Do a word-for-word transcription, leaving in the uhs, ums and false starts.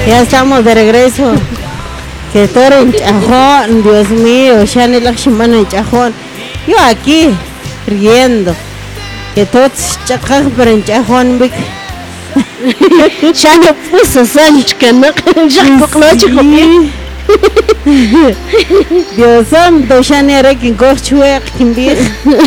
Ya estamos de regreso. Que todo en chajón, Dios mío, ya ni la chimana en chajón. Yo aquí, riendo. Que todos chacaj pero en chajón, Vic. Ya no puso Sánchez, que no, ya no Dios santo, ya ni era quien cochuec, quien